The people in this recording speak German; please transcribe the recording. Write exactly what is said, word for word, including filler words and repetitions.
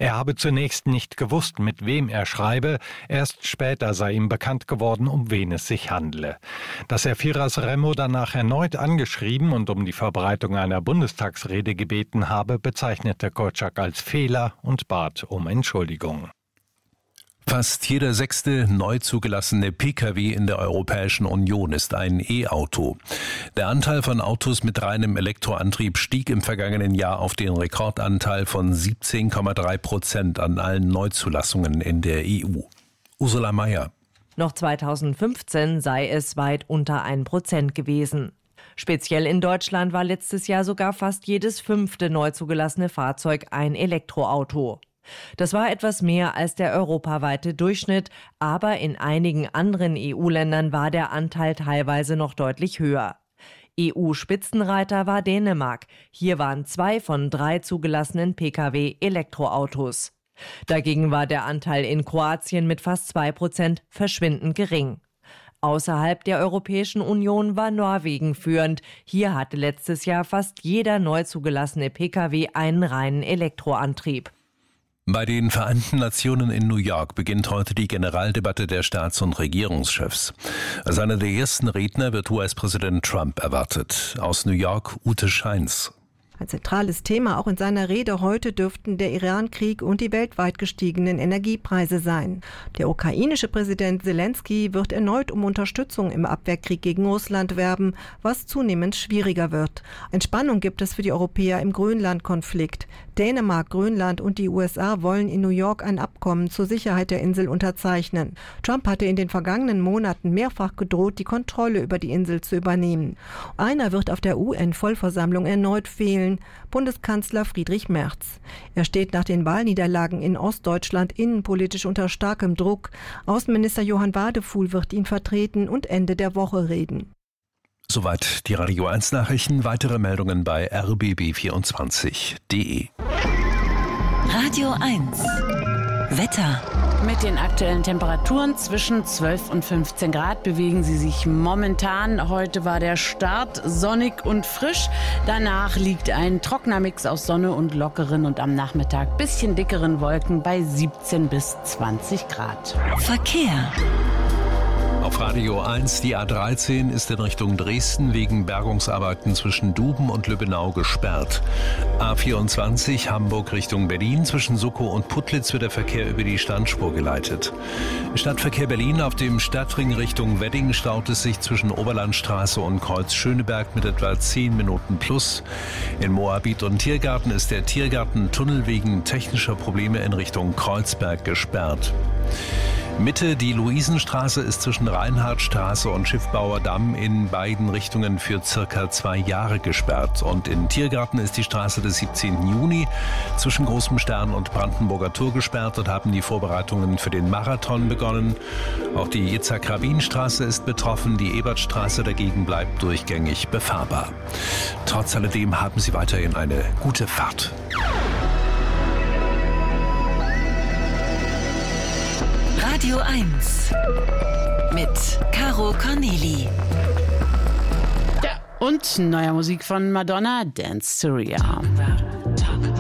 Er habe zunächst nicht gewusst, mit wem er schreibe. Erst später sei ihm bekannt geworden, um wen es sich handle. Dass er Firas Remo danach erneut angeschrieben und um die Verbreitung einer Bundestagsrede gebeten habe, bezeichnete Korczak als Fehler und bat um Entschuldigung. Fast jeder sechste neu zugelassene Pkw in der Europäischen Union ist ein E-Auto. Der Anteil von Autos mit reinem Elektroantrieb stieg im vergangenen Jahr auf den Rekordanteil von siebzehn Komma drei Prozent an allen Neuzulassungen in der E U. Ursula Mayer. Noch zweitausendfünfzehn sei es weit unter ein Prozent gewesen. Speziell in Deutschland war letztes Jahr sogar fast jedes fünfte neu zugelassene Fahrzeug ein Elektroauto. Das war etwas mehr als der europaweite Durchschnitt, aber in einigen anderen E U-Ländern war der Anteil teilweise noch deutlich höher. E U-Spitzenreiter war Dänemark. Hier waren zwei von drei zugelassenen Pkw Elektroautos. Dagegen war der Anteil in Kroatien mit fast zwei Prozent verschwindend gering. Außerhalb der Europäischen Union war Norwegen führend. Hier hatte letztes Jahr fast jeder neu zugelassene Pkw einen reinen Elektroantrieb. Bei den Vereinten Nationen in New York beginnt heute die Generaldebatte der Staats- und Regierungschefs. Als einer der ersten Redner wird U S-Präsident Trump erwartet. Aus New York Ute Scheins. Ein zentrales Thema auch in seiner Rede heute dürften der Iran-Krieg und die weltweit gestiegenen Energiepreise sein. Der ukrainische Präsident Zelensky wird erneut um Unterstützung im Abwehrkrieg gegen Russland werben, was zunehmend schwieriger wird. Entspannung gibt es für die Europäer im Grönland-Konflikt. Dänemark, Grönland und die U S A wollen in New York ein Abkommen zur Sicherheit der Insel unterzeichnen. Trump hatte in den vergangenen Monaten mehrfach gedroht, die Kontrolle über die Insel zu übernehmen. Einer wird auf der U N-Vollversammlung erneut fehlen: Bundeskanzler Friedrich Merz. Er steht nach den Wahlniederlagen in Ostdeutschland innenpolitisch unter starkem Druck. Außenminister Johann Wadefuhl wird ihn vertreten und Ende der Woche reden. Soweit die Radio eins Nachrichten. Weitere Meldungen bei r b b vierundzwanzig punkt d e. Radio eins Wetter. Mit den aktuellen Temperaturen zwischen zwölf und fünfzehn Grad bewegen sie sich momentan. Heute war der Start sonnig und frisch. Danach liegt ein trockener Mix aus Sonne und lockeren und am Nachmittag bisschen dickeren Wolken bei siebzehn bis zwanzig Grad. Verkehr. Auf Radio eins, die A dreizehn ist in Richtung Dresden wegen Bergungsarbeiten zwischen Duben und Lübbenau gesperrt. A vierundzwanzig Hamburg Richtung Berlin, zwischen Suckow und Putlitz wird der Verkehr über die Standspur geleitet. Stadtverkehr Berlin: auf dem Stadtring Richtung Wedding staut es sich zwischen Oberlandstraße und Kreuz Schöneberg mit etwa zehn Minuten plus. In Moabit und Tiergarten ist der Tiergartentunnel wegen technischer Probleme in Richtung Kreuzberg gesperrt. Mitte, die Luisenstraße ist zwischen Reinhardtstraße und Schiffbauerdamm in beiden Richtungen für circa zwei Jahre gesperrt. Und in Tiergarten ist die Straße des siebzehnten Juni zwischen Großem Stern und Brandenburger Tor gesperrt und haben die Vorbereitungen für den Marathon begonnen. Auch die Yitzhak-Rabin-Straße ist betroffen, die Ebertstraße dagegen bleibt durchgängig befahrbar. Trotz alledem haben Sie weiterhin eine gute Fahrt. Radio eins mit Caro Corneli. Ja, und neuer Musik von Madonna, Dance to Ria.